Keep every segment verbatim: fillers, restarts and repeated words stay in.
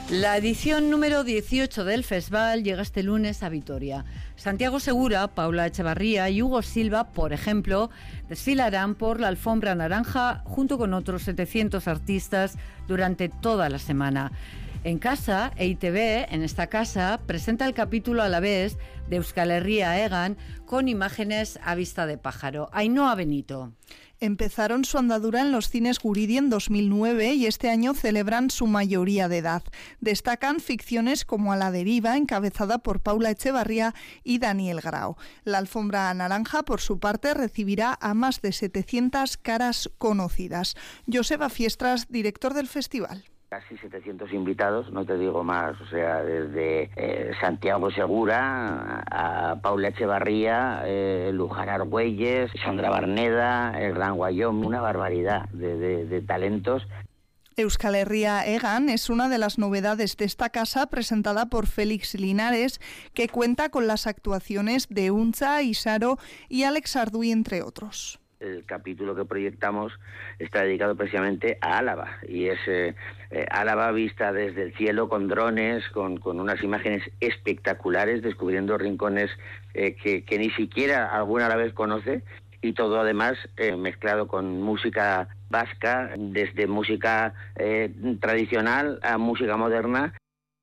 La edición número dieciocho del festival llega este lunes a Vitoria. Santiago Segura, Paula Echevarría y Hugo Silva, por ejemplo, desfilarán por la alfombra naranja junto con otros setecientos artistas durante toda la semana. En casa, E I Te Be, en esta casa, presenta el capítulo Alavés de Euskal Herria Egan con imágenes a vista de pájaro. Ainhoa Benito. Empezaron su andadura en los cines Guridi en dos mil nueve y este año celebran su mayoría de edad. Destacan ficciones como A la deriva, encabezada por Paula Echevarría y Daniel Grau. La alfombra naranja, por su parte, recibirá a más de setecientas caras conocidas. Joseba Fiestras, director del festival. Casi setecientos invitados, no te digo más, o sea, desde eh, Santiago Segura a Paula Echevarría, eh, Luján Argüelles, Sandra Barneda, el Gran Guayón, una barbaridad de, de, de talentos. Euskal Herria Egan es una de las novedades de esta casa, presentada por Félix Linares, que cuenta con las actuaciones de Uncha, Isaro y Alex Arduy, entre otros. El capítulo que proyectamos está dedicado precisamente a Álava y es eh, eh, Álava vista desde el cielo con drones, con, con unas imágenes espectaculares, descubriendo rincones eh, que, que ni siquiera alguna a la vez conoce, y todo además eh, mezclado con música vasca, desde música eh, tradicional a música moderna.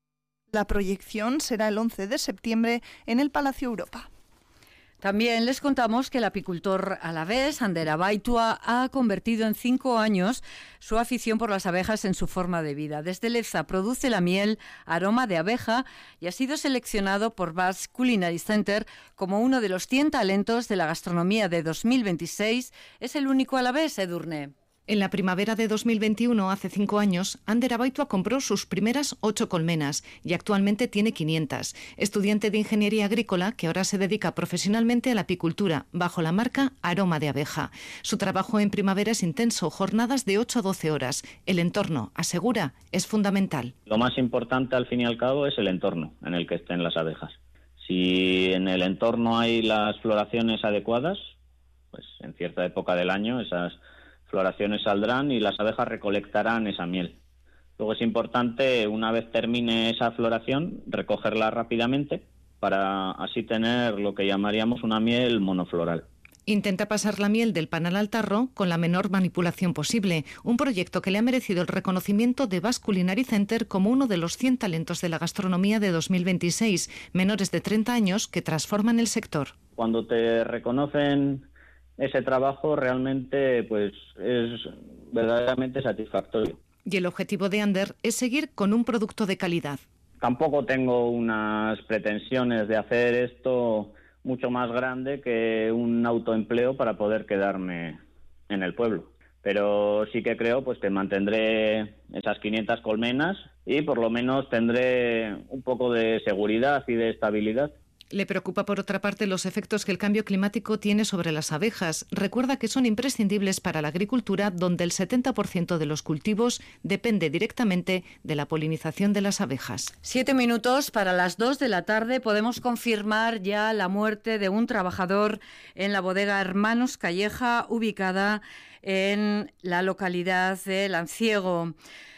La proyección será el once de septiembre en el Palacio Europa. También les contamos que el apicultor alavés, Ander Abaitua, ha convertido en cinco años su afición por las abejas en su forma de vida. Desde Leza produce la miel aroma de abeja y ha sido seleccionado por Basque Culinary Center como uno de los cien talentos de la gastronomía de dos mil veintiséis. Es el único alavés, Edurne. En la primavera de dos mil veintiuno, hace cinco años, Ander Abaitua compró sus primeras ocho colmenas y actualmente tiene quinientas. Estudiante de Ingeniería Agrícola, que ahora se dedica profesionalmente a la apicultura, bajo la marca Aroma de Abeja. Su trabajo en primavera es intenso, jornadas de ocho a doce horas. El entorno, asegura, es fundamental. Lo más importante, al fin y al cabo, es el entorno en el que estén las abejas. Si en el entorno hay las floraciones adecuadas, pues en cierta época del año esas floraciones saldrán y las abejas recolectarán esa miel. Luego es importante, una vez termine esa floración, recogerla rápidamente para así tener lo que llamaríamos una miel monofloral. Intenta pasar la miel del panal al tarro con la menor manipulación posible, un proyecto que le ha merecido el reconocimiento de Basque Culinary Center como uno de los cien talentos de la gastronomía de dos mil veintiséis, menores de treinta años que transforman el sector. Cuando te reconocen ese trabajo, realmente pues es verdaderamente satisfactorio. Y el objetivo de Ander es seguir con un producto de calidad. Tampoco tengo unas pretensiones de hacer esto mucho más grande que un autoempleo para poder quedarme en el pueblo. Pero sí que creo pues que mantendré esas quinientas colmenas y por lo menos tendré un poco de seguridad y de estabilidad. Le preocupa, por otra parte, los efectos que el cambio climático tiene sobre las abejas. Recuerda que son imprescindibles para la agricultura, donde el setenta por ciento de los cultivos depende directamente de la polinización de las abejas. Siete minutos para las dos de la tarde. Podemos confirmar ya la muerte de un trabajador en la bodega Hermanos Calleja, ubicada en la localidad de Lanciego.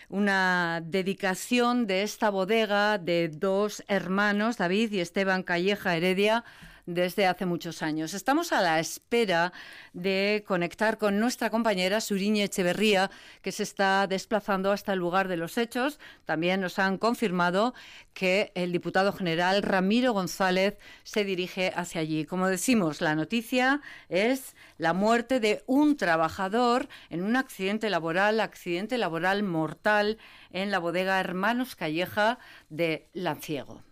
Una dedicación de esta bodega de dos hermanos, David y Esteban Calleja Heredia, desde hace muchos años. Estamos a la espera de conectar con nuestra compañera Suriñe Echeverría, que se está desplazando hasta el lugar de los hechos. También nos han confirmado que el diputado general Ramiro González se dirige hacia allí. Como decimos, la noticia es la muerte de un trabajador en un accidente laboral, accidente laboral mortal en la bodega Hermanos Calleja de Lanciego.